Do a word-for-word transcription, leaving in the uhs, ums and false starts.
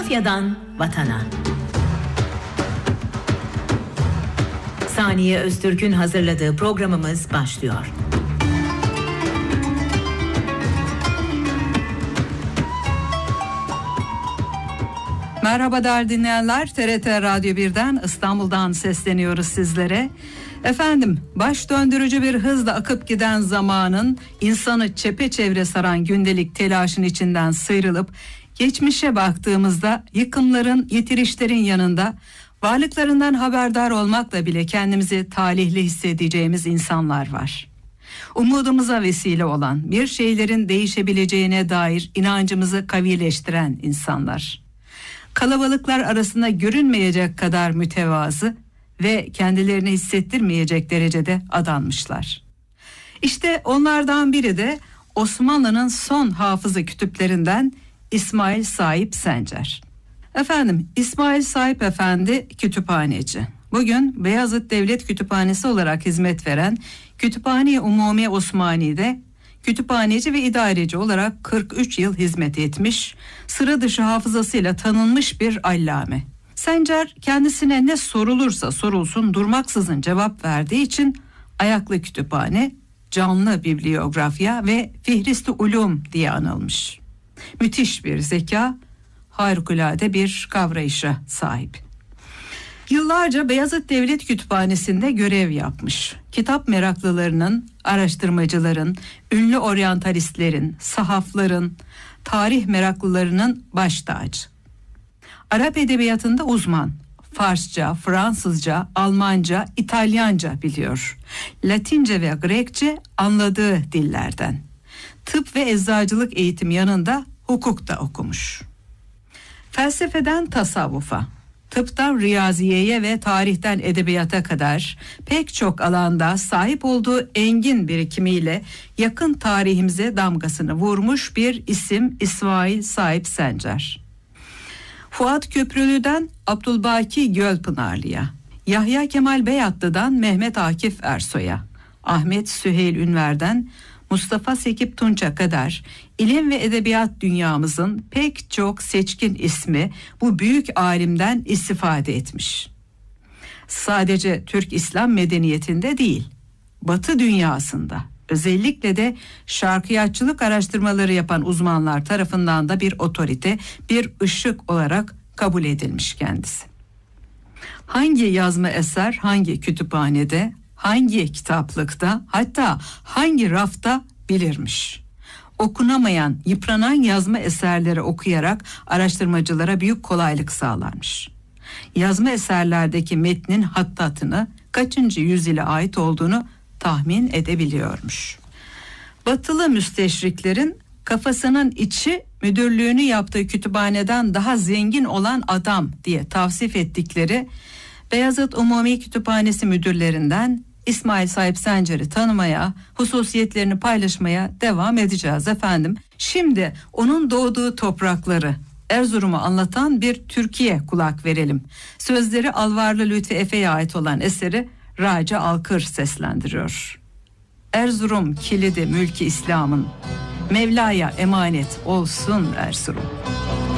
Coğrafyadan vatana. Saniye Öztürk'ün hazırladığı programımız başlıyor. Merhaba değerli dinleyenler, T R T Radyo bir'den İstanbul'dan sesleniyoruz sizlere. Efendim, baş döndürücü bir hızla akıp giden zamanın insanı çepeçevre saran gündelik telaşın içinden sıyrılıp geçmişe baktığımızda yıkımların, yitirişlerin yanında varlıklarından haberdar olmakla bile kendimizi talihli hissedeceğimiz insanlar var. Umudumuza vesile olan, bir şeylerin değişebileceğine dair inancımızı kavileştiren insanlar. Kalabalıklar arasında görünmeyecek kadar mütevazı ve kendilerini hissettirmeyecek derecede adanmışlar. İşte onlardan biri de Osmanlı'nın son hafızı kütüplerinden İsmail Sahip Sencer. Efendim, İsmail Sahip Efendi kütüphaneci. Bugün Beyazıt Devlet Kütüphanesi olarak hizmet veren Kütüphane-i Umumi Osmani'de kütüphaneci ve idareci olarak kırk üç yıl hizmet etmiş, sıra dışı hafızasıyla tanınmış bir allame. Sencer kendisine ne sorulursa sorulsun durmaksızın cevap verdiği için ayaklı kütüphane, canlı bibliografya ve Fihristi Ulum diye anılmış. Müthiş bir zeka, harikulade bir kavrayışa sahip. Yıllarca Beyazıt Devlet Kütüphanesi'nde görev yapmış. Kitap meraklılarının, araştırmacıların, ünlü oryantalistlerin, sahafların, tarih meraklılarının baş tacı. Arap edebiyatında uzman. Farsça, Fransızca, Almanca, İtalyanca biliyor. Latince ve Grekçe anladığı dillerden. Tıp ve eczacılık eğitim yanında hukuk da okumuş. Felsefeden tasavvufa, tıptan riyaziyeye ve tarihten edebiyata kadar pek çok alanda sahip olduğu engin birikimiyle yakın tarihimize damgasını vurmuş bir isim İsmail Sahip Sencer. Fuat Köprülü'den Abdülbaki Gölpınarlı'ya, Yahya Kemal Beyatlı'dan Mehmet Akif Ersoy'a, Ahmet Süheyl Ünver'den Mustafa Sekip Tunç'a kadar ilim ve edebiyat dünyamızın pek çok seçkin ismi bu büyük alimden istifade etmiş. Sadece Türk İslam medeniyetinde değil, Batı dünyasında, özellikle de şarkıyatçılık araştırmaları yapan uzmanlar tarafından da bir otorite, bir ışık olarak kabul edilmiş kendisi. Hangi yazma eser hangi kütüphanede, hangi kitaplıkta, hatta hangi rafta bilirmiş. Okunamayan, yıpranan yazma eserleri okuyarak araştırmacılara büyük kolaylık sağlarmış. Yazma eserlerdeki metnin hattatını, kaçıncı yüzyıla ait olduğunu tahmin edebiliyormuş. Batılı müsteşriklerin kafasının içi müdürlüğünü yaptığı kütüphaneden daha zengin olan adam diye tavsif ettikleri Beyazıt Umumi Kütüphanesi müdürlerinden İsmail Sahip Sencer'i tanımaya, hususiyetlerini paylaşmaya devam edeceğiz efendim. Şimdi onun doğduğu toprakları, Erzurum'u anlatan bir Türkiye kulak verelim. Sözleri Alvarlı Lütfi Efe'ye ait olan eseri Raci Alkır seslendiriyor. Erzurum kilidi mülki İslam'ın, Mevla'ya emanet olsun Erzurum.